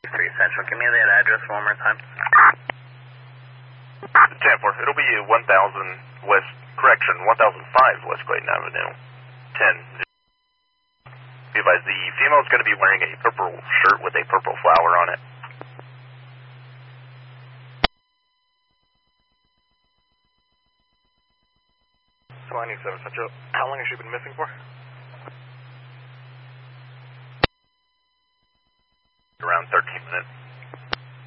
3 Central, give me that address one more time. 10-4, it'll be 1000 West, correction, 1005 West Clayton Avenue, 10. Be advised, the female is going to be wearing a purple shirt with a purple flower on it. 27 Central, how long has she been missing for?